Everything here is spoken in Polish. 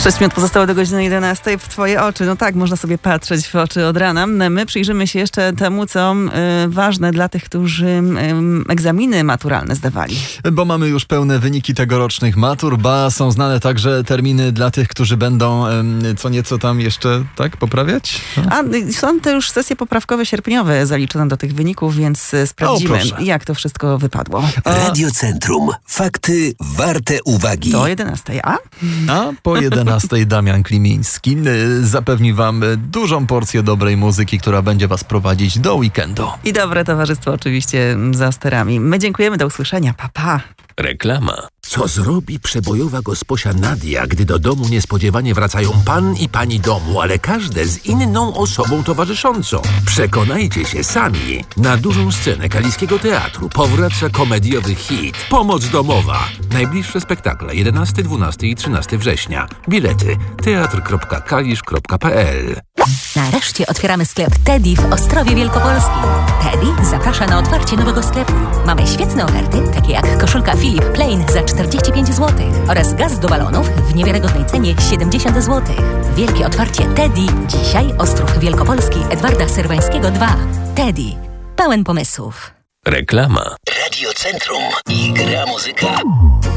6 minut pozostało do godziny 11 w twoje oczy. No tak, można sobie patrzeć w oczy od rana. My przyjrzymy się jeszcze temu, co ważne dla tych, którzy egzaminy maturalne zdawali. Bo mamy już pełne wyniki tegorocznych matur, są znane także terminy dla tych, którzy będą co nieco tam jeszcze poprawiać? A są te już sesje poprawkowe sierpniowe zaliczone do tych wyników, więc sprawdzimy, jak to wszystko wypadło. Radio Centrum. Fakty warte uwagi. Do 11. A po 11 Damian Klimiński zapewni wam dużą porcję dobrej muzyki, która będzie was prowadzić do weekendu. I dobre towarzystwo oczywiście za sterami. My dziękujemy, do usłyszenia. Pa, pa. Reklama. Co zrobi przebojowa gosposia Nadia, gdy do domu niespodziewanie wracają pan i pani domu, ale każde z inną osobą towarzyszącą? Przekonajcie się sami. Na dużą scenę Kaliskiego Teatru powraca komediowy hit Pomoc domowa. Najbliższe spektakle 11, 12 i 13 września. Bilety teatr.kalisz.pl. Nareszcie otwieramy sklep Teddy w Ostrowie Wielkopolskim. Teddy zaprasza na otwarcie nowego sklepu. Mamy świetne oferty, takie jak koszulka Philip Plain za 45 zł oraz gaz do balonów w niewiarygodnej cenie 70 zł. Wielkie otwarcie Teddy. Dzisiaj Ostrów Wielkopolski Edwarda Serwańskiego 2. Teddy. Pełen pomysłów. Reklama. Radio Centrum i gra muzyka.